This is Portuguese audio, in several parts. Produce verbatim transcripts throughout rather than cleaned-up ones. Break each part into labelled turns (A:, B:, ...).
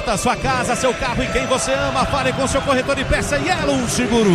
A: volta à sua casa, seu carro e quem você ama. Fale com seu corretor de peça Yellow Seguro.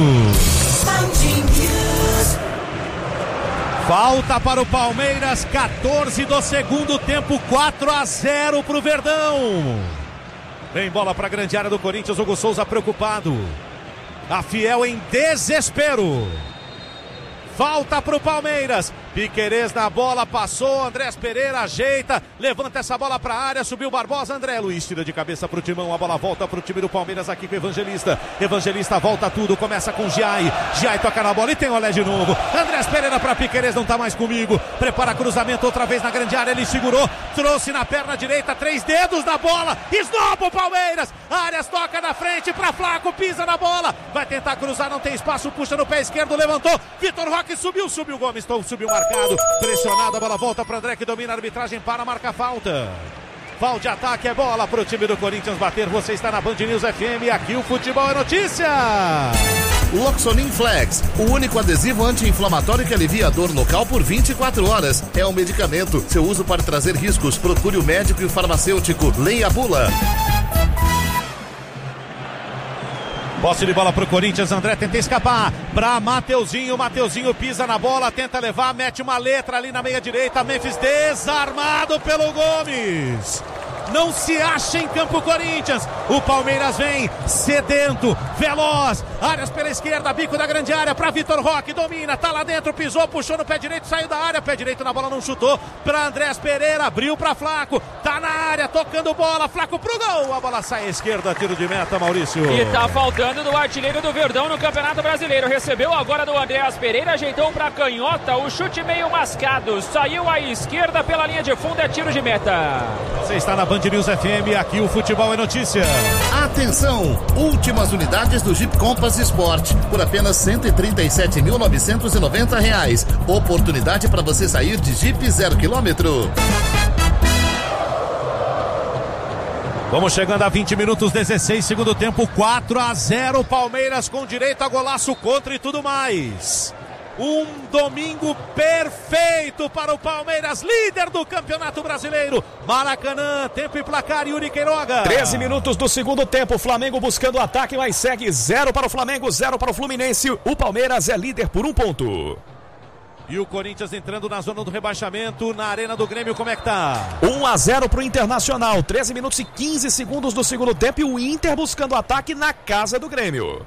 A: Falta para o Palmeiras, quatorze do segundo tempo, quatro a zero para o Verdão. Vem bola para a grande área do Corinthians, Hugo Souza preocupado. A Fiel em desespero. Falta para o Palmeiras. Piquerez na bola, passou, Andrés Pereira ajeita, levanta essa bola para a área, subiu Barbosa, André Luiz tira de cabeça para o Timão, a bola volta para o time do Palmeiras aqui com o Evangelista. Evangelista volta tudo, começa com Giai, Giai toca na bola e tem Olé de novo. Andrés Pereira para Piquerez, não tá mais comigo, prepara cruzamento outra vez na grande área, ele segurou, trouxe na perna direita, três dedos na bola, esnoba o Palmeiras, Arias toca na frente para Flaco, pisa na bola, vai tentar cruzar, não tem espaço, puxa no pé esquerdo, levantou, Vitor Roque subiu, subiu Gomes, subiu marcado. Pressionado, a bola volta para André que domina a arbitragem para marcar falta. Falta de ataque, é bola para o time do Corinthians bater. Você está na Band News F M, aqui o futebol é notícia.
B: Loxonin Flex, o único adesivo anti-inflamatório que alivia a dor local por vinte e quatro horas. É um medicamento, seu uso pode trazer riscos. Procure o médico e o farmacêutico. Leia a bula.
A: Posse de bola pro Corinthians, André tenta escapar pra Mateuzinho, Mateuzinho pisa na bola, tenta levar, mete uma letra ali na meia direita, Memphis desarmado pelo Gomes. Não se acha em campo o Corinthians, o Palmeiras vem sedento, veloz, Arias pela esquerda, bico da grande área pra Vitor Roque, domina, tá lá dentro, pisou, puxou no pé direito, saiu da área, pé direito na bola, não chutou, pra Andrés Pereira, abriu pra Flaco, tá na área, tocando bola, Flaco pro gol, a bola sai à esquerda, tiro de meta, Maurício.
C: E tá faltando do artilheiro do Verdão no Campeonato Brasileiro, recebeu agora do Andrés Pereira, ajeitou pra canhota, o chute meio mascado, saiu à esquerda pela linha de fundo, é tiro de meta.
A: Você está na Band News F M, aqui o futebol é notícia.
B: Atenção, últimas unidades do Jeep Compass Sport por apenas cento e trinta e sete mil novecentos e noventa reais. Oportunidade para você sair de Jeep zero quilômetro.
A: Vamos chegando a vinte minutos, dezesseis, segundo tempo, quatro a zero, Palmeiras com direito a golaço contra e tudo mais. Um domingo perfeito para o Palmeiras, líder do Campeonato Brasileiro. Maracanã, tempo e placar, Yuri Queiroga.
D: treze minutos do segundo tempo, Flamengo buscando o ataque, mas segue zero para o Flamengo, zero para o Fluminense. O Palmeiras é líder por um ponto.
A: E o Corinthians entrando na zona do rebaixamento, na arena do Grêmio, como é que tá?
D: um a zero para o Internacional, treze minutos e quinze segundos do segundo tempo e o Inter buscando o ataque na casa do Grêmio.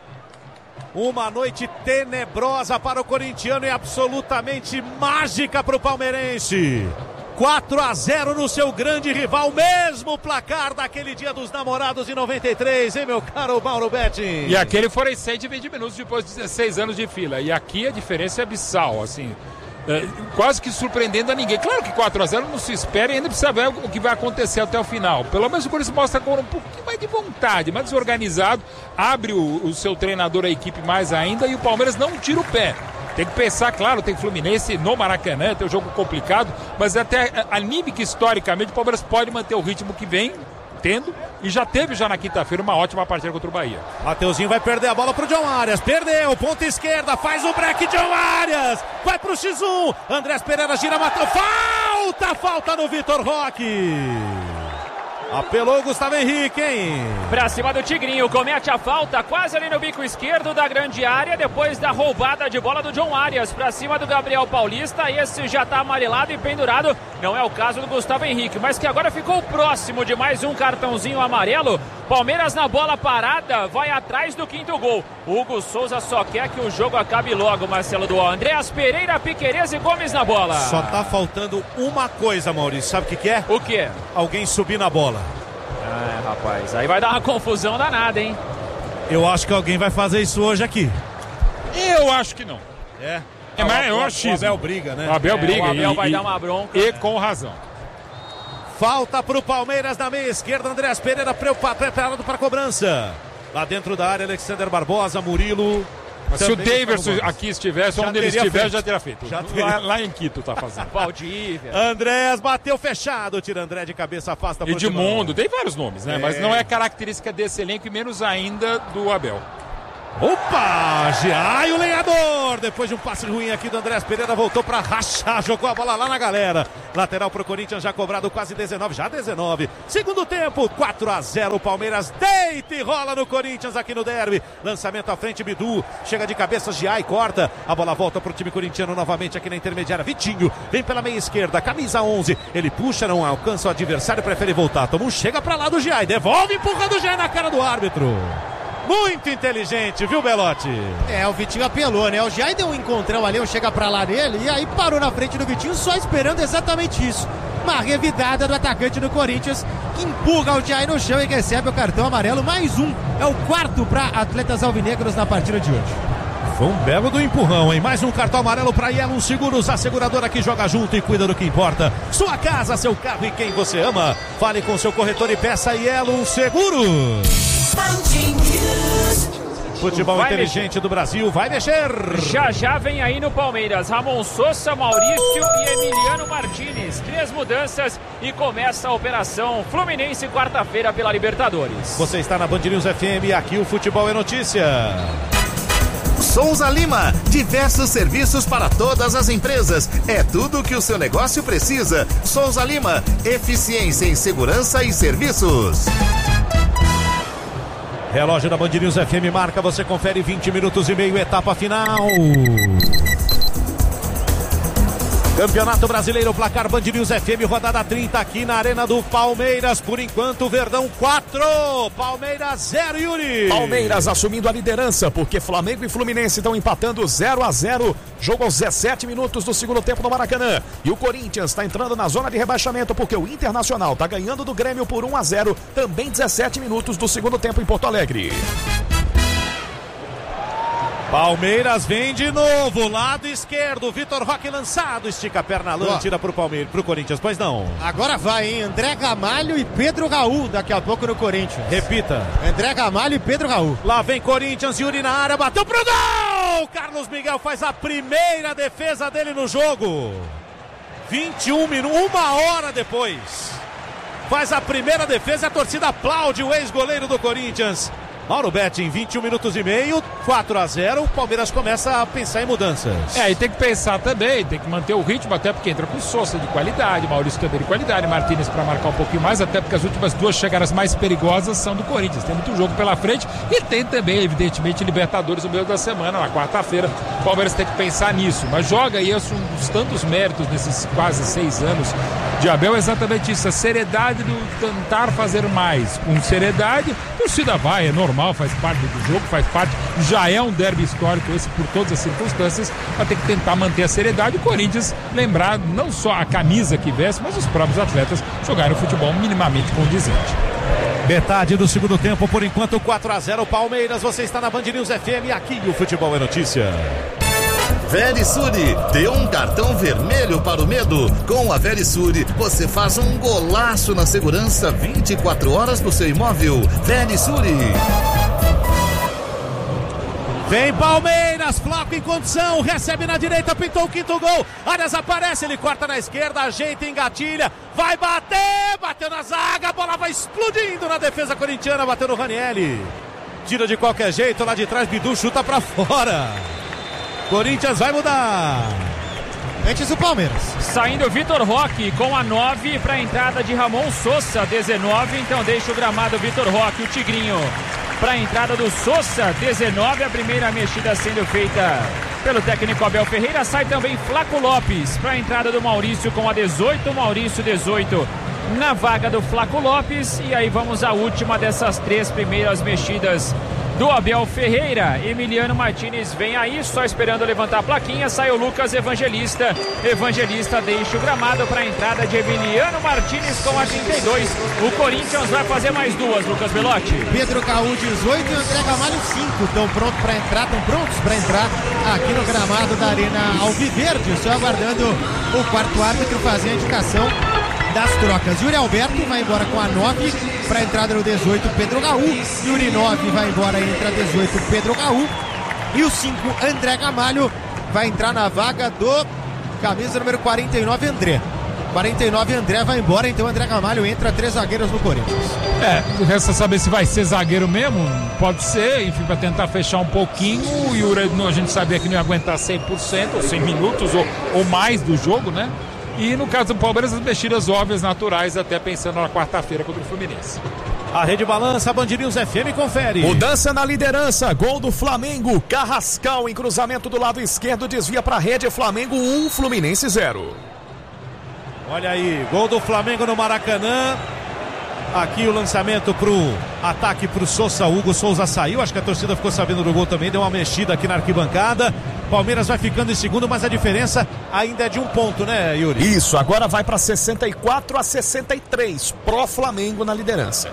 A: Uma noite tenebrosa para o corintiano e absolutamente mágica para o palmeirense. quatro a zero no seu grande rival, mesmo placar daquele dia dos namorados em noventa e três, hein, meu caro Mauro Betting?
E: E aquele foram cento e vinte minutos depois de dezesseis anos de fila. E aqui a diferença é abissal, assim, é, quase que surpreendendo a ninguém. Claro que quatro a zero não se espera e ainda precisa ver o que vai acontecer até o final. Pelo menos o Corinthians mostra com um pouquinho mais de vontade, mais desorganizado, abre o, o seu treinador, a equipe mais ainda, e o Palmeiras não tira o pé. Tem que pensar, claro, tem Fluminense no Maracanã, tem um jogo complicado, mas até anímica historicamente o Palmeiras pode manter o ritmo que vem tendo, e já teve já na quinta-feira uma ótima partida contra o Bahia.
A: Mateuzinho vai perder a bola pro John Arias, perdeu, ponta esquerda, faz o break, John Arias, vai pro xis um, Andrés Pereira gira, matou, falta, falta no Vitor Roque. Apelou o Gustavo Henrique, hein?
C: Pra cima do Tigrinho, comete a falta quase ali no bico esquerdo da grande área, depois da roubada de bola do John Arias. Pra cima do Gabriel Paulista, esse já tá amarelado e pendurado. Não é o caso do Gustavo Henrique, mas que agora ficou próximo de mais um cartãozinho amarelo. Palmeiras na bola parada, vai atrás do quinto gol. Hugo Souza só quer que o jogo acabe logo, Marcelo do Andrés Pereira, Piquerez e Gomes na bola.
A: Só tá faltando uma coisa, Maurício, sabe o que que é?
C: O quê?
A: Alguém subir na bola.
C: Ah, rapaz, aí vai dar uma confusão danada, hein?
A: Eu acho que alguém vai fazer isso hoje aqui.
E: Eu acho que não.
A: É?
E: É, mas eu acho que o
A: Abel briga, né?
E: O Abel
C: É,
E: briga.
C: o Abel
E: e,
C: vai
E: e,
C: dar uma bronca.
E: E com razão.
A: Falta pro Palmeiras na meia esquerda, Andrés Pereira preparado para a cobrança. Lá dentro da área, Alexander Barbosa, Murilo.
E: Mas se o Daverson aqui estivesse,
A: Já
E: onde ele
A: teria
E: estiver,
A: feito.
E: já teria feito.
A: Já teria.
E: Lá, lá em Quito tá fazendo.
C: Valdívia.
A: Andrés bateu fechado, tira André de cabeça, afasta pro
E: Edmundo, tem vários nomes, né?
A: É.
E: Mas não é característica desse elenco e menos ainda do Abel.
A: Opa, Giai, o lenhador, depois de um passe ruim aqui do Andrés Pereira, voltou para rachar, jogou a bola lá na galera. Lateral pro Corinthians, já cobrado quase dezenove, já dezenove. Segundo tempo, quatro a zero, Palmeiras deita e rola no Corinthians aqui no derby. Lançamento à frente, Bidu, chega de cabeça, Giai, corta. A bola volta pro time corintiano novamente aqui na intermediária. Vitinho, vem pela meia esquerda, camisa onze. Ele puxa, não alcança o adversário, prefere voltar. Toma um, chega pra lá do Giai, devolve empurrando o Giai na cara do árbitro. Muito inteligente, viu, Belotti?
F: É, o Vitinho apelou, né? O Giai deu um encontrão ali, um chega pra lá dele, e aí parou na frente do Vitinho, só esperando exatamente isso. Uma revidada do atacante do Corinthians, que empurra o Giai no chão e recebe o cartão amarelo. Mais um, é o quarto para atletas alvinegros na partida de hoje.
A: Foi um belo do empurrão, hein? Mais um cartão amarelo para Yellow Seguros, a seguradora que joga junto e cuida do que importa. Sua casa, seu carro e quem você ama. Fale com seu corretor e peça Yellow Seguros. Futebol vai inteligente mexer. Do Brasil, vai mexer.
C: Já já vem aí no Palmeiras Ramon Sousa, Maurício e Emiliano Martinez. Três mudanças e começa a operação Fluminense quarta-feira pela Libertadores.
A: Você está na Band News F M e aqui o Futebol é Notícia.
B: Souza Lima, diversos serviços para todas as empresas. É tudo o que o seu negócio precisa. Souza Lima, eficiência em segurança e serviços.
A: Relógio da Band News F M marca, você confere vinte minutos e meio, etapa final. Campeonato Brasileiro, placar Band News F M, rodada trinta aqui na Arena do Palmeiras. Por enquanto, Verdão quatro, Palmeiras zero, Yuri.
D: Palmeiras assumindo a liderança, porque Flamengo e Fluminense estão empatando zero a zero. Jogo aos dezessete minutos do segundo tempo no Maracanã. E o Corinthians está entrando na zona de rebaixamento, porque o Internacional está ganhando do Grêmio por um a zero. Também dezessete minutos do segundo tempo em Porto Alegre.
A: Palmeiras vem de novo, lado esquerdo, Vitor Roque lançado, estica a perna lã, tira pro Palmeiras, pro Corinthians, pois não.
F: Agora vai, hein? André Gamalho e Pedro Raul daqui a pouco no Corinthians.
A: Repita.
F: André Gamalho e Pedro Raul.
A: Lá vem Corinthians, Yuri na área, bateu pro gol! Carlos Miguel faz a primeira defesa dele no jogo. vinte e um minutos, uma hora depois. Faz a primeira defesa e a torcida aplaude o ex-goleiro do Corinthians. Mauro Betti em vinte e um minutos e meio, quatro a zero, o Palmeiras começa a pensar em mudanças.
E: É, e tem que pensar também, tem que manter o ritmo, até porque entra com Sousa de qualidade, Maurício também de qualidade, Martinez para marcar um pouquinho mais, até porque as últimas duas chegadas mais perigosas são do Corinthians. Tem muito jogo pela frente e tem também, evidentemente, Libertadores no meio da semana, na quarta-feira. O Palmeiras tem que pensar nisso, mas joga aí os tantos méritos nesses quase seis anos de Abel, é exatamente isso, a seriedade do tentar fazer mais. Com seriedade, a torcida vai, é normal. Faz parte do jogo, faz parte, já é um derby histórico esse por todas as circunstâncias, vai ter que tentar manter a seriedade. O Corinthians lembrar não só a camisa que veste, mas os próprios atletas jogarem o futebol minimamente condizente.
A: Metade do segundo tempo, por enquanto quatro a zero Palmeiras, você está na Band News F M, aqui o Futebol é Notícia.
B: Verisure, dê um cartão vermelho para o medo. Com a Verisure, você faz um golaço na segurança vinte e quatro horas do seu imóvel. Verisure.
A: Vem Palmeiras, Flaco em condição, recebe na direita, pintou o quinto gol. Arias aparece, ele corta na esquerda, ajeita, engatilha, vai bater, bateu na zaga, a bola vai explodindo na defesa corintiana, bateu no Ranieri. Tira de qualquer jeito, lá de trás, Bidu chuta pra fora. Corinthians vai mudar.
F: Antes o Palmeiras.
C: Saindo Vitor Roque com a nove para a entrada de Ramon Sousa, dezenove. Então deixa o gramado Vitor Roque, o Tigrinho, para a entrada do Sousa, dezenove. A primeira mexida sendo feita pelo técnico Abel Ferreira. Sai também Flaco Lopes para a entrada do Maurício com a dezoito. Maurício, dezoito, na vaga do Flaco Lopes. E aí vamos à última dessas três primeiras mexidas do Abel Ferreira. Emiliano Martinez vem aí, só esperando levantar a plaquinha. Sai o Lucas Evangelista. Evangelista deixa o gramado para a entrada de Emiliano Martinez com a trinta e dois. O Corinthians vai fazer mais duas, Lucas Belotti.
F: Pedro Caú, dezoito, e André Gamalho, cinco. Estão prontos para entrar, estão prontos para entrar aqui no gramado da Arena Alviverde. Só aguardando o quarto árbitro fazer a indicação das trocas. Yuri Alberto vai embora com a nove para a entrada no dezoito, Pedro Raul. Yuri nove vai embora e entra dezoito, Pedro Raul. E o cinco, André Gamalho, vai entrar na vaga do camisa número quarenta e nove, André. quarenta e nove, André vai embora, então André Ramalho entra, três zagueiros no Corinthians.
E: É, resta saber se vai ser zagueiro mesmo, pode ser, enfim, para tentar fechar um pouquinho. O Yuri, a gente sabia que não ia aguentar cem por cento, ou cem minutos ou, ou mais do jogo, né? E no caso do Palmeiras, as mexidas óbvias, naturais, até pensando na quarta-feira contra o Fluminense.
A: A rede balança, Band News F M confere.
D: Mudança na liderança, gol do Flamengo, Carrascal em cruzamento do lado esquerdo, desvia para a rede, Flamengo um, Fluminense zero.
A: Olha aí, gol do Flamengo no Maracanã. Aqui o lançamento pro ataque pro Souza. Hugo Souza saiu, acho que a torcida ficou sabendo do gol também, deu uma mexida aqui na arquibancada. Palmeiras vai ficando em segundo, mas a diferença ainda é de um ponto, né, Yuri?
D: Isso, agora vai para sessenta e quatro a sessenta e três, pró Flamengo na liderança.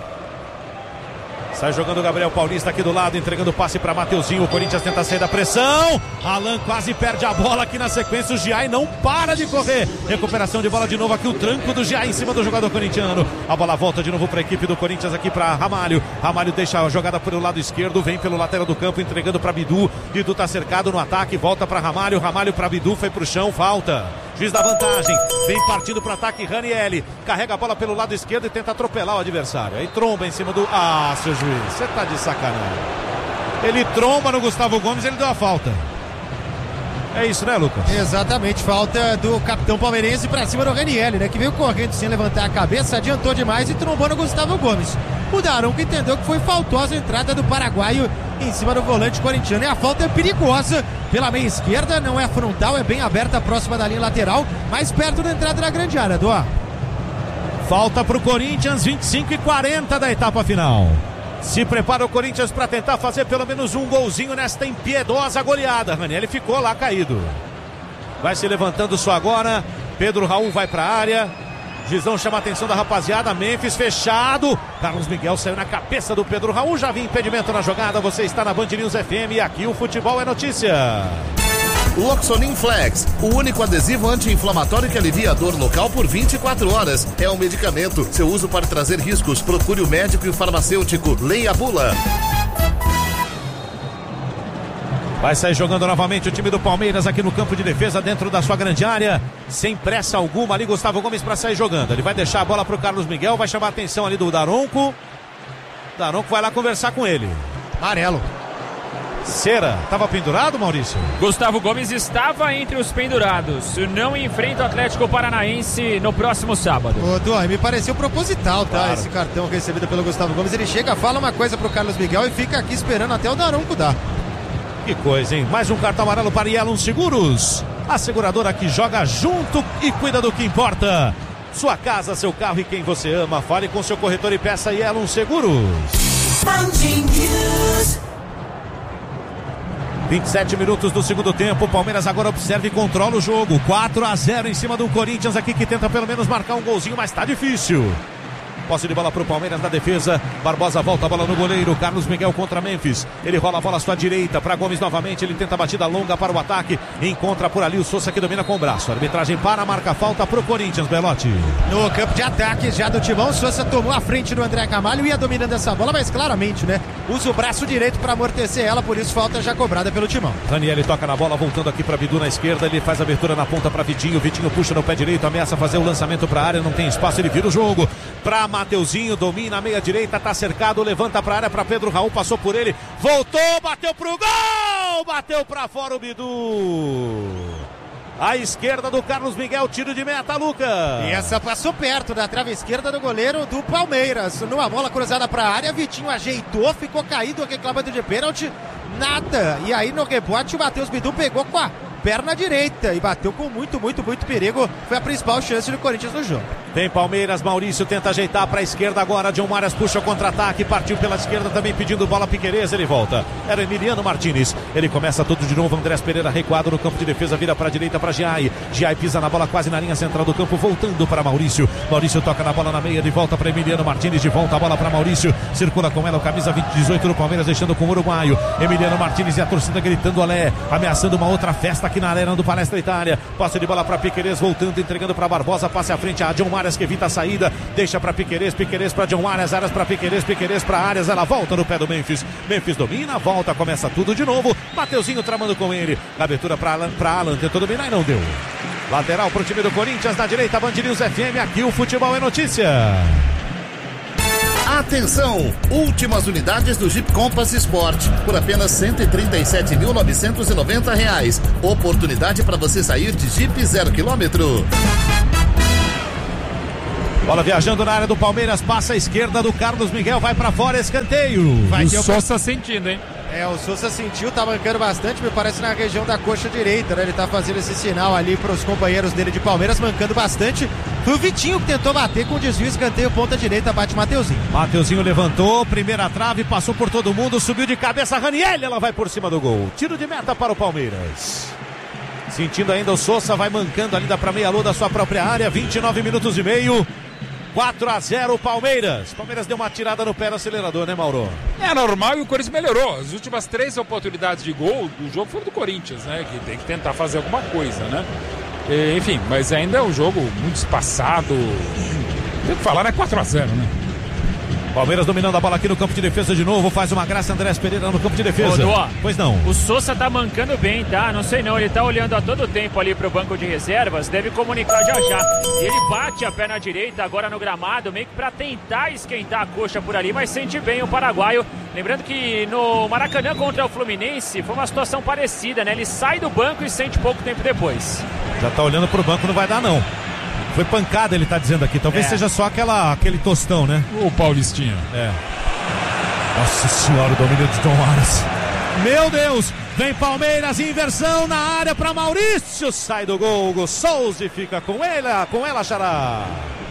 A: Sai jogando o Gabriel Paulista aqui do lado, entregando o passe para Mateuzinho. O Corinthians tenta sair da pressão. Alan quase perde a bola aqui na sequência. O Giai não para de correr. Recuperação de bola de novo aqui. O tranco do Giai em cima do jogador corintiano. A bola volta de novo para a equipe do Corinthians aqui para Ramalho. Ramalho deixa a jogada pelo lado esquerdo. Vem pelo lateral do campo, entregando para Bidu. Bidu tá cercado no ataque. Volta para Ramalho. Ramalho para Bidu. Foi pro chão. Falta. Juiz da vantagem. Vem partindo para ataque. Ranieri. Carrega a bola pelo lado esquerdo e tenta atropelar o adversário. Aí tromba em cima do... Ah, seu juiz. Você tá de sacanagem. Ele tromba no Gustavo Gomes, ele deu a falta. É isso, né, Lucas?
F: Exatamente, falta do capitão palmeirense pra cima do Ranieri, né? Que veio correndo sem levantar a cabeça, adiantou demais e trombou no Gustavo Gomes. O Daronco entendeu que foi faltosa a entrada do paraguaio em cima do volante corintiano. E a falta é perigosa pela meia esquerda, não é frontal, é bem aberta, próxima da linha lateral, mais perto da entrada da grande área, Doa.
A: Falta pro Corinthians, vinte e cinco e quarenta da etapa final. Se prepara o Corinthians para tentar fazer pelo menos um golzinho nesta impiedosa goleada. Ranieri ficou lá caído. Vai se levantando só agora. Pedro Raul vai para a área. Gizão chama a atenção da rapaziada. Memphis fechado. Carlos Miguel saiu na cabeça do Pedro Raul. Já vi impedimento na jogada. Você está na Band News F M e aqui o futebol é notícia.
B: Loxonin Flex, o único adesivo anti-inflamatório que alivia a dor local por vinte e quatro horas. É um medicamento. Seu uso pode trazer riscos. Procure o médico e o farmacêutico. Leia a bula.
A: Vai sair jogando novamente o time do Palmeiras aqui no campo de defesa, dentro da sua grande área. Sem pressa alguma ali, Gustavo Gomes para sair jogando. Ele vai deixar a bola para o Carlos Miguel. Vai chamar a atenção ali do Daronco. Daronco vai lá conversar com ele.
F: Amarelo.
A: Cera, estava pendurado, Maurício?
C: Gustavo Gomes estava entre os pendurados. Não enfrenta o Atlético Paranaense no próximo sábado.
F: Ô, Duane, me pareceu proposital, tá?
A: Claro.
F: Esse cartão recebido pelo Gustavo Gomes. Ele chega, fala uma coisa pro Carlos Miguel e fica aqui esperando até o Daronco dar.
A: Que coisa, hein? Mais um cartão amarelo para Yelon Seguros. A seguradora que joga junto e cuida do que importa. Sua casa, seu carro e quem você ama. Fale com seu corretor e peça Yelon Seguros. vinte e sete minutos do segundo tempo. O Palmeiras agora observa e controla o jogo. quatro a zero em cima do Corinthians aqui, que tenta pelo menos marcar um golzinho, mas tá difícil. Posse de bola pro Palmeiras na defesa. Barbosa volta a bola no goleiro. Carlos Miguel contra Memphis. Ele rola a bola à sua direita para Gomes novamente. Ele tenta a batida longa para o ataque. Encontra por ali o Souza, que domina com o braço. A arbitragem para, marca falta pro Corinthians, Belotti.
F: No campo de ataque já do Timão, o Souza tomou a frente do André Ramalho e ia dominando essa bola, mas claramente, né? Usa o braço direito para amortecer ela, por isso falta já cobrada pelo Timão.
A: Ranieri toca na bola, voltando aqui para Bidu na esquerda. Ele faz a abertura na ponta para Vitinho. Vitinho puxa no pé direito, ameaça fazer o lançamento para a área. Não tem espaço, ele vira o jogo para Mateuzinho. Domina a meia direita, tá cercado, levanta para a área para Pedro Raul, passou por ele, voltou, bateu pro gol, bateu para fora o Bidu. À esquerda do Carlos Miguel, tiro de meta, Lucas.
F: E essa passou perto da trave esquerda do goleiro do Palmeiras. Numa bola cruzada para a área, Vitinho ajeitou, ficou caído, reclamando de pênalti, nada. E aí no rebote o Matheus Bidu pegou com a perna direita e bateu com muito, muito, muito perigo. Foi a principal chance do Corinthians no jogo.
A: Tem Palmeiras, Maurício tenta ajeitar para a esquerda agora. John Marias puxa o contra-ataque, partiu pela esquerda também pedindo bola. Piquerez, ele volta. Era Emiliano Martinez. Ele começa tudo de novo. Andrés Pereira recuado no campo de defesa, vira para a direita para Giai. Giai pisa na bola quase na linha central do campo, voltando para Maurício. Maurício toca na bola na meia, de volta para Emiliano Martinez, de volta a bola para Maurício. Circula com ela o camisa vinte, dezoito do Palmeiras, deixando com o uruguaio. Emiliano Martinez e a torcida gritando alé, ameaçando uma outra festa aqui na arena do Palestra Itália. Passe de bola para Piquerez, voltando, entregando para Barbosa, passe à frente a John Marias, que evita a saída, deixa para Piquerez, Piquerez para John Arias, Arias para Piquerez, Piquerez para Arias, ela volta no pé do Memphis, Memphis domina, volta, começa tudo de novo, Mateuzinho tramando com ele, abertura para Alan, para Alan, tentou dominar e não deu. Lateral pro time do Corinthians, na direita, Band News F M, aqui o futebol é notícia.
B: Atenção! Últimas unidades do Jeep Compass Sport por apenas cento e trinta e sete mil novecentos e noventa reais. Oportunidade para você sair de Jeep zero quilômetro.
A: Bola viajando na área do Palmeiras, passa à esquerda do Carlos Miguel, vai pra fora, escanteio.
E: Vai o Sousa sentindo, hein?
F: É, o Sousa sentiu, tá mancando bastante, me parece na região da coxa direita, né? Ele tá fazendo esse sinal ali pros companheiros dele de Palmeiras, mancando bastante. Foi o Vitinho que tentou bater com o desvio, escanteio, ponta direita, bate Mateuzinho.
A: Mateuzinho levantou, primeira trave, passou por todo mundo, subiu de cabeça, Raniel, ela vai por cima do gol. Tiro de meta para o Palmeiras. Sentindo ainda o Sousa, vai mancando ali da pra meia-lua da sua própria área, vinte e nove minutos e meio. quatro a zero Palmeiras. Palmeiras deu uma tirada no pé do acelerador, né, Mauro?
E: É normal e o Corinthians melhorou. As últimas três oportunidades de gol do jogo foram do Corinthians, né? Que tem que tentar fazer alguma coisa, né? E, enfim, mas ainda é um jogo muito espaçado. Tem que falar, né? quatro a zero, né?
A: Palmeiras dominando a bola aqui no campo de defesa de novo, faz uma graça Andrés Pereira no campo de defesa.
C: Ô, Dó,
A: pois não.
C: O Sousa tá mancando bem, tá? Não sei não, ele tá olhando a todo tempo ali pro banco de reservas, deve comunicar já já. Ele bate a perna direita agora no gramado, meio que pra tentar esquentar a coxa por ali, mas sente bem o paraguaio. Lembrando que no Maracanã contra o Fluminense foi uma situação parecida, né? Ele sai do banco e sente pouco tempo depois.
A: Já tá olhando pro banco, não vai dar não. Foi pancada, ele tá dizendo aqui. Talvez é. seja só aquela, aquele tostão, né?
E: O Paulistinha.
A: É. Nossa senhora, o domínio de Tom Aras. Meu Deus! Vem Palmeiras, inversão na área para Maurício. Sai do gol, Hugo Souza e fica com ela, com ela, Xará.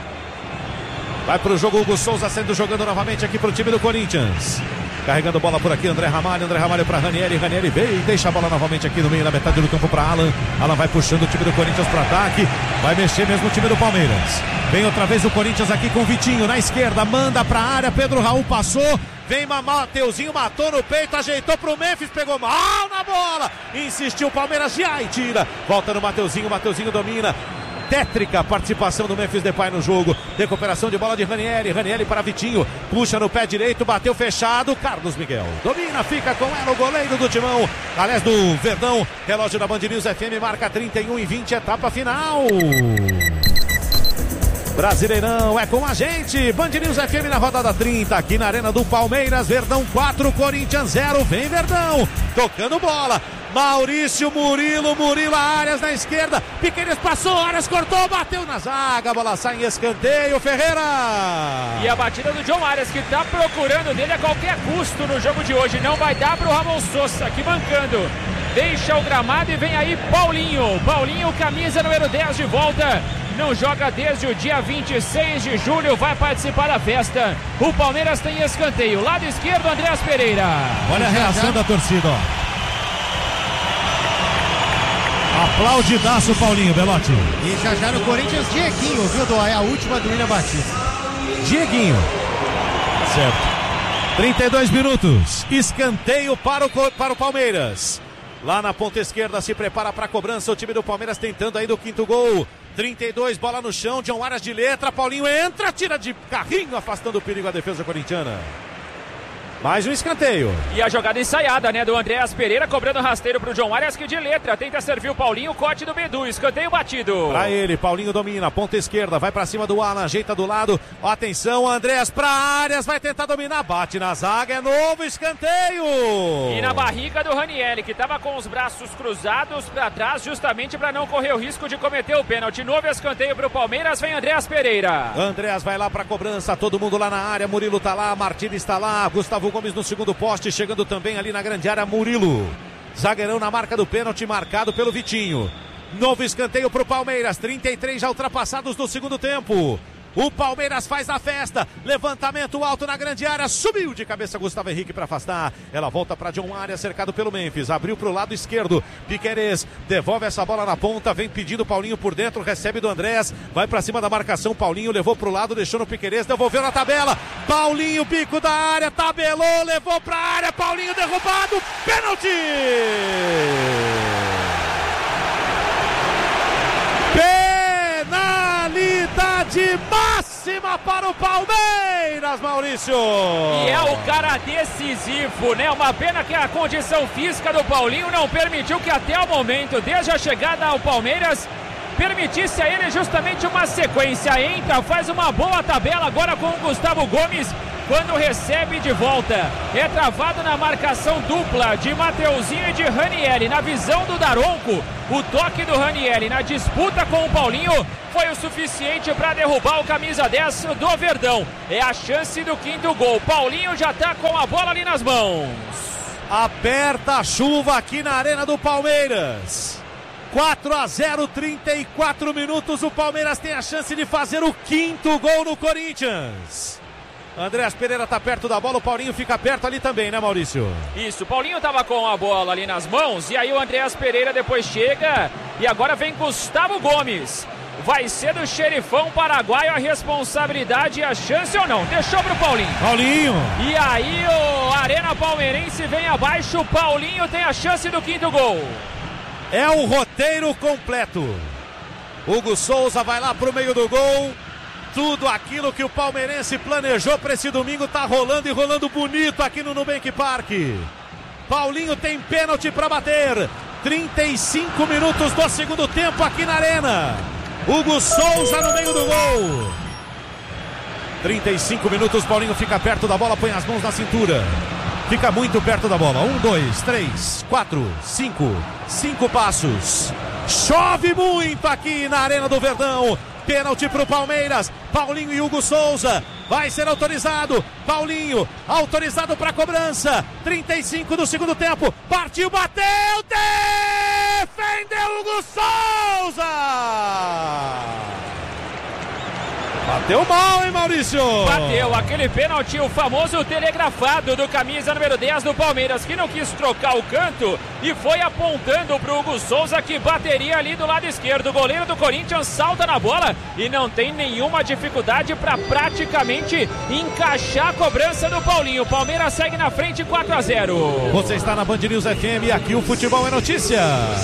A: Vai pro jogo, Hugo Souza sendo jogando novamente aqui pro time do Corinthians. Carregando bola por aqui, André Ramalho, André Ramalho para Ranieri, Ranieri veio e deixa a bola novamente aqui no meio da metade do campo para Alan. Alan vai puxando o time do Corinthians para ataque, vai mexer mesmo o time do Palmeiras. Vem outra vez o Corinthians aqui com o Vitinho na esquerda, manda para a área, Pedro Raul passou, vem Mateuzinho, matou no peito, ajeitou pro Memphis, pegou mal na bola, insistiu o Palmeiras, já e tira, volta no Mateuzinho, Mateuzinho domina. Tétrica participação do Memphis Depay no jogo. Recuperação de bola de Ranieri. Ranieri para Vitinho. Puxa no pé direito. Bateu fechado. Carlos Miguel. Domina. Fica com ela o goleiro do Timão. Aliás, do Verdão. Relógio da Band News F M. Marca trinta e um e vinte. Etapa final. Brasileirão é com a gente. Band News F M na rodada trinta. Aqui na Arena do Palmeiras. Verdão quatro. Corinthians zero. Vem Verdão. Tocando bola. Maurício, Murilo, Murilo, Arias na esquerda, Piqueires passou, Arias cortou, bateu na zaga, a bola sai em escanteio, Ferreira.
C: E a batida do John Arias, que tá procurando dele a qualquer custo no jogo de hoje, não vai dar pro Ramon Sousa, aqui mancando, deixa o gramado e vem aí Paulinho, Paulinho, camisa número dez de volta, não joga desde o dia vinte e seis de julho, vai participar da festa, o Palmeiras tem escanteio, lado esquerdo, Andrés Pereira.
A: Olha a reação da torcida, ó. Aplaudidaço, Paulinho, Belotti.
F: E já já no Corinthians, Dieguinho, viu, Dó? É a última do William Batista.
A: Dieguinho. Certo. trinta e dois minutos. Escanteio para o, para o Palmeiras. Lá na ponta esquerda se prepara para a cobrança. O time do Palmeiras tentando aí do quinto gol. trinta e dois, bola no chão. John Arias de letra. Paulinho entra, tira de carrinho, afastando o perigo a defesa corintiana. Mais um escanteio.
C: E a jogada ensaiada, né, do Andrés Pereira, cobrando rasteiro pro John Arias, que de letra tenta servir o Paulinho, corte do Bedu, escanteio batido.
A: Pra ele, Paulinho domina, ponta esquerda, vai pra cima do Alan, ajeita do lado, atenção, Andrés pra Arias, vai tentar dominar, bate na zaga, é novo escanteio.
C: E na barriga do Ranieri, que tava com os braços cruzados pra trás, justamente pra não correr o risco de cometer o pênalti. Novo escanteio pro Palmeiras, vem Andrés Pereira.
A: Andrés vai lá pra cobrança, todo mundo lá na área, Murilo tá lá, Martins está lá, Gustavo Gomes no segundo poste, chegando também ali na grande área, Murilo. Zagueirão na marca do pênalti, marcado pelo Vitinho. Novo escanteio pro Palmeiras, trinta e três já ultrapassados do segundo tempo. O Palmeiras faz a festa, levantamento alto na grande área, subiu de cabeça Gustavo Henrique para afastar, ela volta para John Arias, cercado pelo Memphis, abriu para o lado esquerdo, Piqueires devolve essa bola na ponta, vem pedindo Paulinho por dentro, recebe do Andrés, vai para cima da marcação, Paulinho levou para o lado, deixou no Piqueires, devolveu na tabela, Paulinho, bico da área, tabelou, levou para a área, Paulinho derrubado, pênalti! Penalidade máxima para o Palmeiras, Maurício.
C: E é o cara decisivo, né? Uma pena que a condição física do Paulinho não permitiu que até o momento, desde a chegada ao Palmeiras, permitisse a ele justamente uma sequência. Entra, faz uma boa tabela agora com o Gustavo Gomes. Quando recebe de volta, é travado na marcação dupla de Mateuzinho e de Ranieri. Na visão do Daronco, o toque do Ranieri na disputa com o Paulinho foi o suficiente para derrubar o camisa dez do Verdão. É a chance do quinto gol. Paulinho já está com a bola ali nas mãos.
A: Aperta a chuva aqui na Arena do Palmeiras. quatro a zero, trinta e quatro minutos. O Palmeiras tem a chance de fazer o quinto gol no Corinthians. Andréas Pereira está perto da bola, o Paulinho fica perto ali também, né, Maurício?
C: Isso, o Paulinho estava com a bola ali nas mãos, e aí o Andréas Pereira depois chega, e agora vem Gustavo Gomes. Vai ser do xerifão paraguaio a responsabilidade e a chance ou não? Deixou pro Paulinho.
A: Paulinho.
C: E aí o Arena Palmeirense vem abaixo, o Paulinho tem a chance do quinto gol.
A: É o roteiro completo. Hugo Souza vai lá pro meio do gol. Tudo aquilo que o palmeirense planejou para esse domingo tá rolando e rolando bonito aqui no Nubank Park. Paulinho tem pênalti para bater. trinta e cinco minutos do segundo tempo aqui na Arena. Hugo Souza no meio do gol. trinta e cinco minutos, Paulinho fica perto da bola, põe as mãos na cintura. Fica muito perto da bola. Um, dois, três, quatro, cinco. Cinco passos. Chove muito aqui na Arena do Verdão. Pênalti para o Palmeiras. Paulinho e Hugo Souza. Vai ser autorizado. Paulinho, autorizado para cobrança. trinta e cinco do segundo tempo. Partiu, bateu. Defendeu Hugo Souza. Bateu mal, hein, Maurício?
C: Bateu aquele pênalti, o famoso telegrafado do camisa número dez do Palmeiras, que não quis trocar o canto e foi apontando pro Hugo Souza, que bateria ali do lado esquerdo. O goleiro do Corinthians salta na bola e não tem nenhuma dificuldade para praticamente encaixar a cobrança do Paulinho. O Palmeiras segue na frente, quatro a zero.
A: Você está na Band News F M e aqui o futebol é notícia.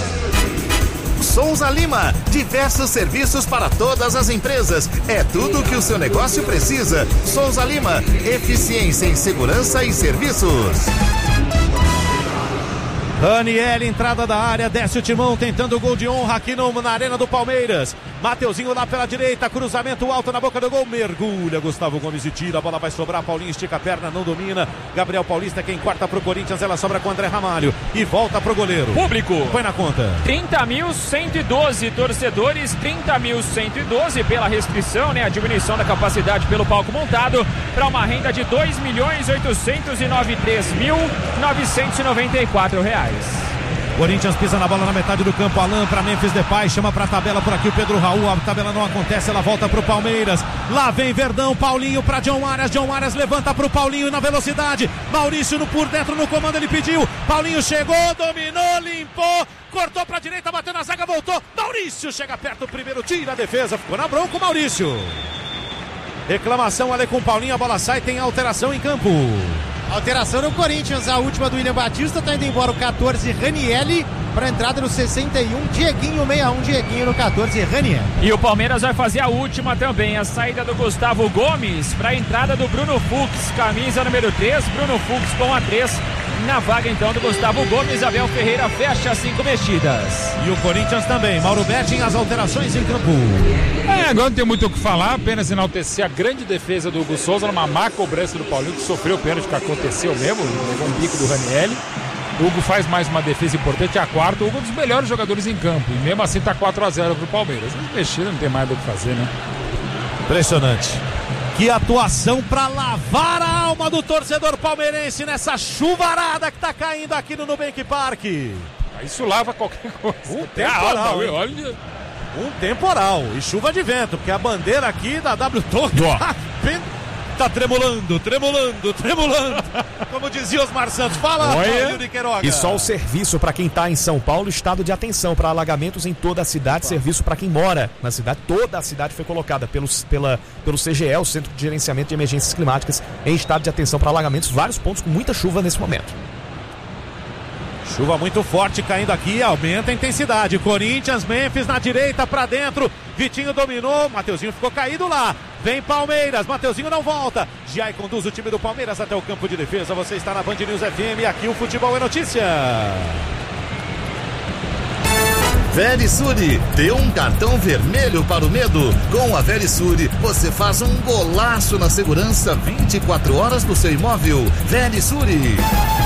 B: Souza Lima, diversos serviços para todas as empresas. É tudo o que o seu negócio precisa. Souza Lima, eficiência em segurança e serviços.
A: Raniel, entrada da área, desce o timão, tentando o gol de honra aqui no, na Arena do Palmeiras. Mateuzinho lá pela direita, cruzamento alto na boca do gol, mergulha Gustavo Gomes e tira, a bola vai sobrar, Paulinho estica a perna, não domina. Gabriel Paulista quem corta pro Corinthians, ela sobra com André Ramalho e volta pro goleiro.
C: Público,
A: põe na conta.
C: trinta mil cento e doze torcedores, trinta mil cento e doze pela restrição, né, a diminuição da capacidade pelo palco montado, para uma renda de dois milhões oitocentos e noventa e três mil novecentos e noventa e quatro reais.
A: Corinthians pisa na bola na metade do campo, Alan para Memphis Depay, chama pra tabela por aqui o Pedro Raul, a tabela não acontece, ela volta pro Palmeiras, lá vem Verdão, Paulinho pra John Arias, John Arias levanta pro Paulinho na velocidade, Maurício no, por dentro no comando, ele pediu, Paulinho chegou, dominou, limpou, cortou pra direita, bateu na zaga, voltou, Maurício chega perto, primeiro tira a defesa, ficou na bronca o Maurício. Reclamação ali com o Paulinho, a bola sai, tem alteração em campo.
F: Alteração no Corinthians, a última do William Batista, tá indo embora o catorze, Ranieri, para entrada no sessenta e um, Dieguinho, sessenta e um, Dieguinho no catorze, Ranieri.
C: E o Palmeiras vai fazer a última também, a saída do Gustavo Gomes para a entrada do Bruno Fux, camisa número três, Bruno Fux com a três, na vaga então do Gustavo Gomes, Abel Ferreira fecha cinco mexidas.
A: E o Corinthians também, Mauro Betting, as alterações em campo.
E: É, agora não tem muito o que falar, apenas enaltecer a grande defesa do Hugo Souza numa má cobrança do Paulinho, que sofreu o pênalti, que aconteceu mesmo, levou um bico do Ranieri. O Hugo faz mais uma defesa importante, a quarta. O Hugo é um dos melhores jogadores em campo, e mesmo assim tá quatro a zero pro Palmeiras. Mexida, não tem mais do que fazer, né?
A: Impressionante. Que atuação para lavar a alma do torcedor palmeirense nessa chuvarada que tá caindo aqui no Nubank Park.
E: Isso lava qualquer coisa.
A: Um temporal,
E: alma, olha.
A: Um temporal e chuva de vento, porque a bandeira aqui da W Torre tá, tá tremulando, tremulando, tremulando. Como dizia Osmar Santos. Fala, Yuri Queiroga.
D: E só o serviço para quem está em São Paulo, estado de atenção para alagamentos em toda a cidade, Opa. Serviço para quem mora na cidade. Toda a cidade foi colocada pelo, pela, pelo C G E, o Centro de Gerenciamento de Emergências Climáticas, em estado de atenção para alagamentos, vários pontos com muita chuva nesse momento.
A: Chuva muito forte caindo aqui, aumenta a intensidade. Corinthians, Memphis na direita pra dentro. Vitinho dominou, Mateuzinho ficou caído lá. Vem Palmeiras, Mateuzinho não volta. Giai conduz o time do Palmeiras até o campo de defesa. Você está na Band News F M, aqui o futebol é notícia.
B: Verisure, dê um cartão vermelho para o medo. Com a Verisure, você faz um golaço na segurança vinte e quatro horas do seu imóvel. Verisure.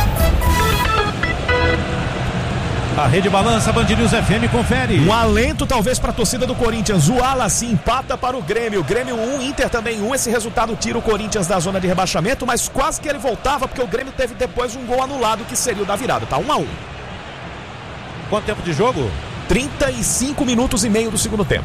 A: A Rede Balança, Band News F M, confere.
D: Um alento talvez para a torcida do Corinthians. O Wallace empata para o Grêmio. Grêmio um, Inter também um. Esse resultado tira o Corinthians da zona de rebaixamento, mas quase que ele voltava porque o Grêmio teve depois um gol anulado que seria o da virada. Tá um a um.
A: Quanto tempo de jogo?
D: trinta e cinco minutos e meio do segundo tempo.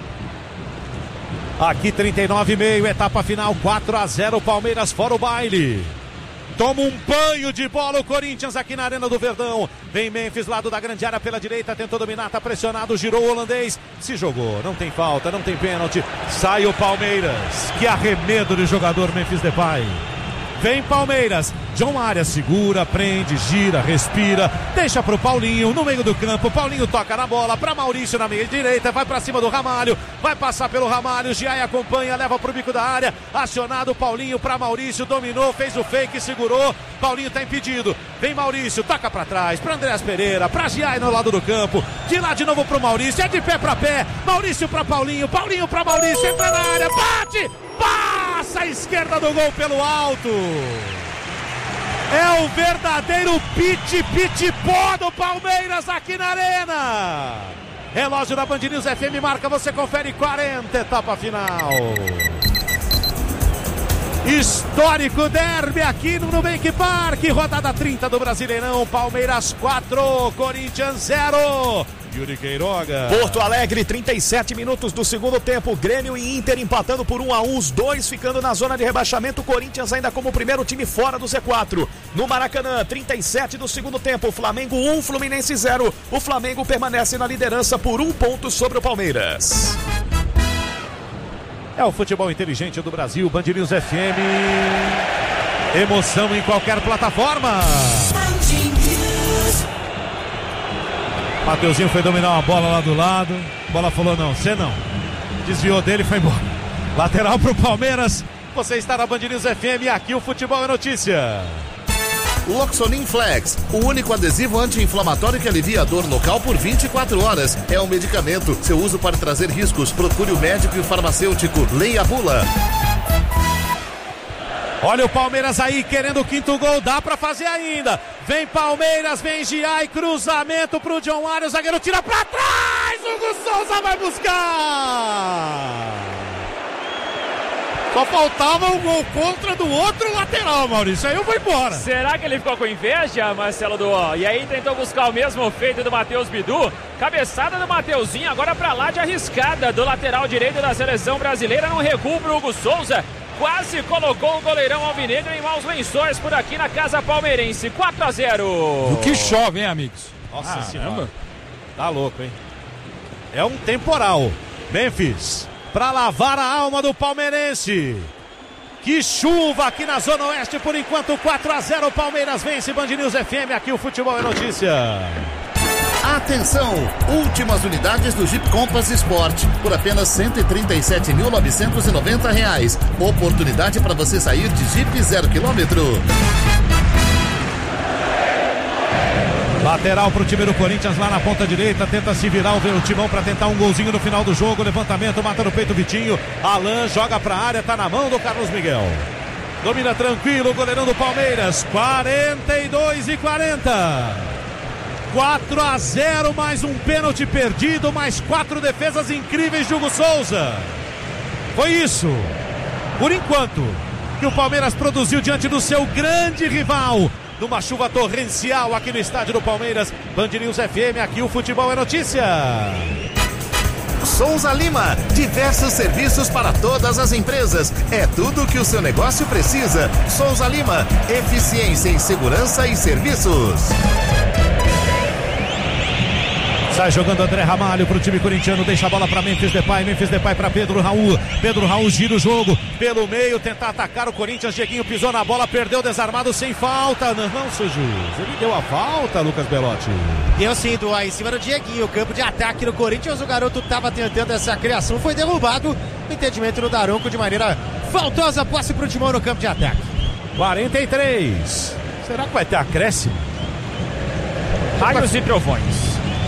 A: Aqui trinta e nove e meio, etapa final, quatro a zero, Palmeiras fora o baile. Toma um banho de bola o Corinthians aqui na Arena do Verdão. Vem Memphis, lado da grande área pela direita, tentou dominar, tá pressionado, girou o holandês. Se jogou, não tem falta, não tem pênalti. Sai o Palmeiras. Que arremedo de jogador Memphis Depay. Vem Palmeiras, John Arias segura, prende, gira, respira, deixa pro Paulinho no meio do campo. Paulinho toca na bola pra Maurício na meia direita, vai pra cima do Ramalho, vai passar pelo Ramalho, Giai acompanha, leva pro bico da área, acionado Paulinho pra Maurício, dominou, fez o fake, segurou, Paulinho tá impedido. Vem Maurício, toca pra trás, pra Andréas Pereira, pra Giai no lado do campo, de lá de novo pro Maurício, é de pé pra pé, Maurício pra Paulinho, Paulinho pra Maurício, entra na área, bate! Passa a esquerda do gol pelo alto. É o verdadeiro pit-pit-pó do Palmeiras aqui na Arena. Relógio da Band News F M marca, você confere quarenta, etapa final. Histórico derby aqui no Nubank Park, rodada trinta do Brasileirão. Palmeiras quatro, Corinthians zero. Yuri Queiroga.
D: Porto Alegre, trinta e sete minutos do segundo tempo. Grêmio e Inter empatando por um a um, os dois ficando na zona de rebaixamento. Corinthians ainda como primeiro time fora do Z quatro. No Maracanã, trinta e sete do segundo tempo. Flamengo um, Fluminense zero. O Flamengo permanece na liderança por um ponto sobre o Palmeiras.
A: É o futebol inteligente do Brasil, Band News F M. Emoção em qualquer plataforma. Mateuzinho foi dominar uma bola lá do lado. A bola falou: não, você não. Desviou dele e foi embora. Lateral pro Palmeiras. Você está na Band News F M e aqui o Futebol é Notícia.
B: Loxonin Flex, o único adesivo anti-inflamatório que alivia a dor local por vinte e quatro horas. É um medicamento. Seu uso pode trazer riscos. Procure o médico e o farmacêutico. Leia a bula.
A: Olha o Palmeiras aí querendo o quinto gol, dá pra fazer ainda. Vem Palmeiras, vem Giai, cruzamento pro John Arias, o zagueiro tira pra trás, Hugo Souza vai buscar. Só faltava um gol contra do outro lateral, Maurício, aí eu vou embora.
C: Será que ele ficou com inveja, Marcelo Duó? E aí tentou buscar o mesmo feito do Matheus Bidu. Cabeçada do Mateuzinho, agora pra lá de arriscada do lateral direito da seleção brasileira, no recuo pro Hugo Souza. Quase colocou o goleirão alvinegro em maus lençóis por aqui na casa palmeirense. quatro a zero.
E: O que chove, hein, amigos?
A: Nossa
E: ah,
A: senhora.
E: Caramba.
A: Tá louco, hein? É um temporal. Memphis, pra lavar a alma do palmeirense. Que chuva aqui na Zona Oeste por enquanto. quatro a zero, Palmeiras vence. Band News F M, aqui o Futebol é Notícia.
B: Atenção! Últimas unidades do Jeep Compass Sport por apenas cento e trinta e sete mil novecentos e noventa reais. Oportunidade para você sair de Jeep zero quilômetro.
A: Lateral pro time do Corinthians lá na ponta direita, tenta se virar o timão para tentar um golzinho no final do jogo. Levantamento, mata no peito Vitinho. Alan joga pra área, tá na mão do Carlos Miguel. Domina tranquilo o goleirão do Palmeiras. quarenta e dois e quarenta. quatro a zero, mais um pênalti perdido, mais quatro defesas incríveis de Hugo Souza. Foi isso, por enquanto, que o Palmeiras produziu diante do seu grande rival, numa chuva torrencial aqui no estádio do Palmeiras. Band News F M, aqui o Futebol é Notícia.
B: Souza Lima, diversos serviços para todas as empresas. É tudo o que o seu negócio precisa. Souza Lima, eficiência em segurança e serviços.
A: Sai jogando André Ramalho pro time corintiano, deixa a bola para Memphis Depay, Memphis Depay para Pedro Raul, Pedro Raul gira o jogo pelo meio, tentar atacar o Corinthians, Dieguinho pisou na bola, perdeu desarmado sem falta, não, não, seu juiz, ele deu a falta, Lucas Belotti.
F: Deu sim, do em cima do Dieguinho, campo de ataque no Corinthians, o garoto estava tentando essa criação, foi derrubado, entendimento do Daronco de maneira faltosa, posse pro Timão no campo de ataque.
A: quarenta e três, será que vai ter acréscimo?
C: Raios e trovões.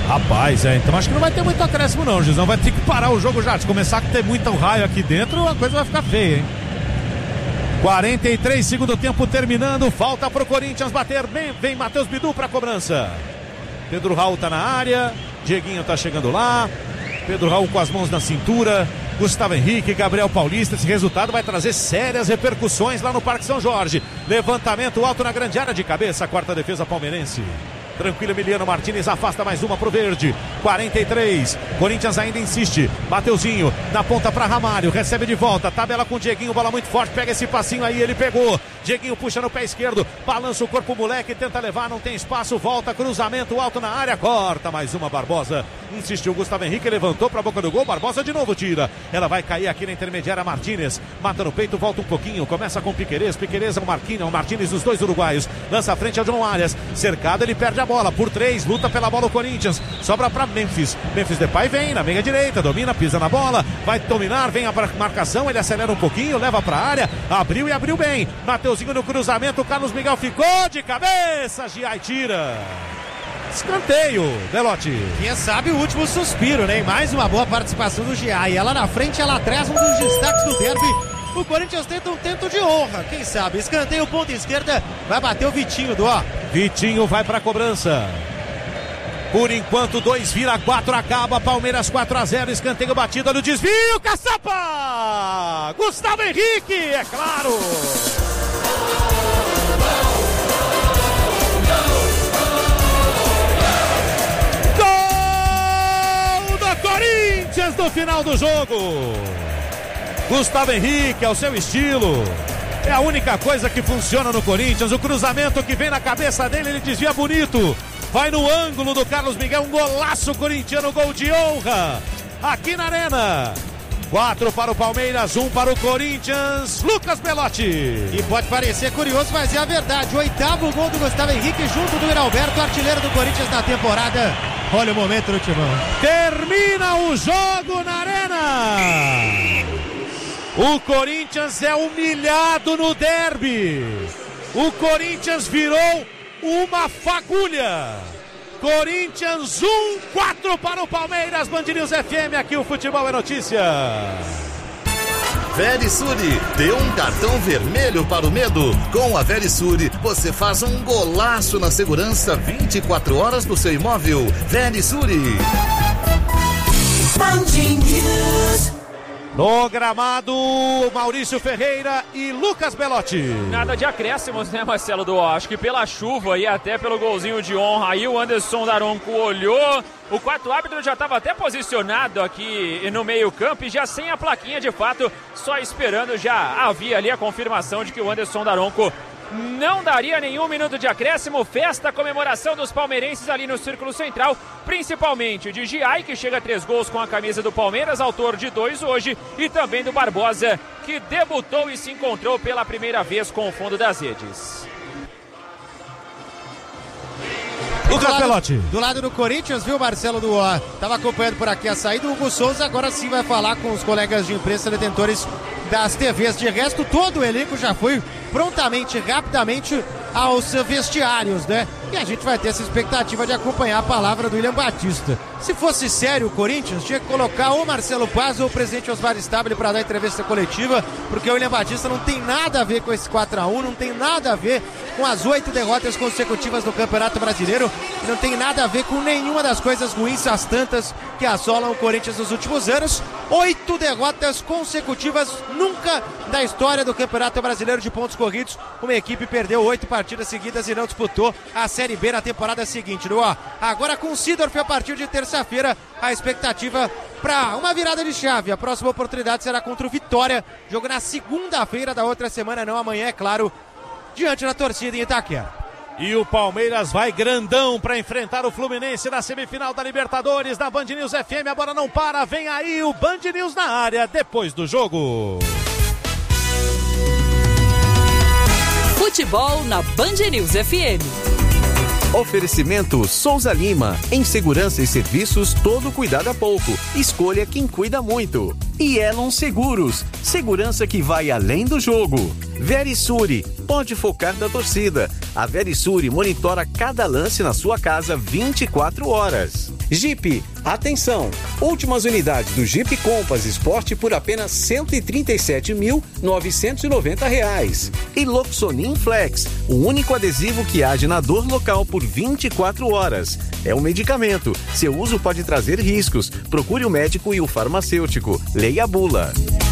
A: Rapaz, é, então acho que não vai ter muito acréscimo não, Gisão. Vai ter que parar o jogo já. Se começar a ter muito raio aqui dentro, a coisa vai ficar feia, hein? quarenta e três, segundo tempo terminando. Falta pro Corinthians bater. Vem, vem Matheus Bidu pra cobrança. Pedro Raul tá na área. Dieguinho tá chegando lá. Pedro Raul com as mãos na cintura. Gustavo Henrique, Gabriel Paulista. Esse resultado vai trazer sérias repercussões lá no Parque São Jorge. Levantamento alto na grande área de cabeça. Quarta defesa palmeirense. Tranquilo, Emiliano Martínez afasta mais uma pro verde. quarenta e três. Corinthians ainda insiste. Mateuzinho na ponta para Ramalho. Recebe de volta. Tabela com o Dieguinho. Bola muito forte. Pega esse passinho aí. Ele pegou. Dieguinho puxa no pé esquerdo. Balança o corpo, moleque. Tenta levar. Não tem espaço. Volta. Cruzamento alto na área. Corta mais uma. Barbosa. Insistiu Gustavo Henrique. Levantou para a boca do gol. Barbosa de novo tira. Ela vai cair aqui na intermediária. Martínez mata no peito. Volta um pouquinho. Começa com Piquerez. Piquerez é o Marquinhos. O Martínez dos dois uruguaios. Lança a frente ao John Arias. Cercado. Ele perde a bola por três, luta pela bola o Corinthians, sobra para Memphis, Memphis Depay vem na meia direita, domina, pisa na bola, vai dominar, vem a marcação, ele acelera um pouquinho, leva para a área, abriu e abriu bem, Mateuzinho no cruzamento, Carlos Miguel ficou de cabeça, Giai tira. Escanteio, Belotti.
F: Quem sabe o último suspiro, né? Mais uma boa participação do Giai. Ela na frente, ela atrás, um dos destaques do derby. O Corinthians tenta um tento de honra, quem sabe? Escanteio, ponta esquerda, vai bater o Vitinho do ó.
A: Vitinho vai pra cobrança. Por enquanto, dois vira quatro, acaba. Palmeiras quatro a zero, escanteio batido, olha o desvio, Caçapa! Gustavo Henrique, é claro! Gol do Corinthians no final do jogo! Gustavo Henrique, ao seu estilo. É a única coisa que funciona no Corinthians. O cruzamento que vem na cabeça dele, ele desvia bonito. Vai no ângulo do Carlos Miguel. Um golaço corintiano, gol de honra. Aqui na Arena. Quatro para o Palmeiras, um para o Corinthians. Lucas Belotti.
F: E pode parecer curioso, mas é a verdade. O oitavo gol do Gustavo Henrique junto do Alberto, artilheiro do Corinthians na temporada. Olha o momento do timão.
A: Termina o jogo na Arena. O Corinthians é humilhado no derby. O Corinthians virou uma fagulha. Corinthians um, quatro para o Palmeiras. Band News F M, aqui o futebol é notícia.
B: Verisure, dê um cartão vermelho para o medo. Com a Verisure, você faz um golaço na segurança vinte e quatro horas do seu imóvel. Verisure.
A: Band News. No gramado, Maurício Ferreira e Lucas Belotti.
C: Nada de acréscimos, né, Marcelo Duó? Acho que pela chuva e até pelo golzinho de honra aí, o Anderson Daronco olhou. O quarto árbitro já estava até posicionado aqui no meio campo e já sem a plaquinha de fato, só esperando. Já havia ali a confirmação de que o Anderson Daronco não daria nenhum minuto de acréscimo. Festa, comemoração dos palmeirenses ali no círculo central, principalmente de Giai, que chega a três gols com a camisa do Palmeiras, autor de dois hoje, e também do Barbosa, que debutou e se encontrou pela primeira vez com o fundo das redes.
A: Lucas Belotti.
F: Do lado do Corinthians, viu, Marcelo do ó? Tava acompanhando por aqui a saída. O Hugo Souza agora sim vai falar com os colegas de imprensa detentores das T Vs. De resto, todo o elenco já foi prontamente, rapidamente aos vestiários, né? E a gente vai ter essa expectativa de acompanhar a palavra do William Batista. Se fosse sério o Corinthians, tinha que colocar ou Marcelo Paz ou o presidente Osmar Stabile para dar entrevista coletiva, porque o William Batista não tem nada a ver com esse quatro a um, não tem nada a ver com as oito derrotas consecutivas no Campeonato Brasileiro, não tem nada a ver com nenhuma das coisas ruins, as tantas que assolam o Corinthians nos últimos anos. Oito derrotas consecutivas, nunca da história do Campeonato Brasileiro de pontos corridos uma equipe perdeu oito partidas seguidas e não disputou a Série B na temporada seguinte. Ó, agora com o Seedorf a partir de terça-feira, a expectativa para uma virada de chave. A próxima oportunidade será contra o Vitória, jogo na segunda-feira da outra semana, não amanhã, é claro, diante da torcida em Itaquera.
A: E o Palmeiras vai grandão para enfrentar o Fluminense na semifinal da Libertadores, na Band News F M. A bola não para, vem aí o Band News na área depois do jogo.
G: Futebol na Band News F M.
H: Oferecimento Souza Lima. Em segurança e serviços, todo cuidado é pouco. Escolha quem cuida muito. E Elon Seguros. Segurança que vai além do jogo. Verisure. Pode focar da torcida. A Verisure monitora cada lance na sua casa vinte e quatro horas. Jeep, atenção! Últimas unidades do Jeep Compass Sport por apenas cento e trinta e sete mil novecentos e noventa reais. E Loxonin Flex, o único adesivo que age na dor local por vinte e quatro horas. É um medicamento. Seu uso pode trazer riscos. Procure o médico e o farmacêutico. Leia a bula.